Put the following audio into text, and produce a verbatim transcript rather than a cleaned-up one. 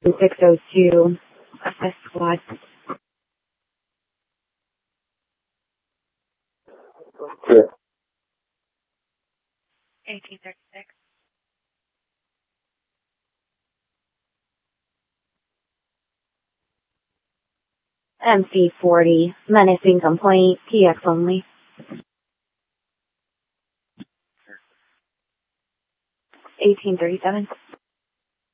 six oh two, S squad. Sure. eighteen thirty-six. M C forty, menacing complaint, P X only. eighteen thirty-seven.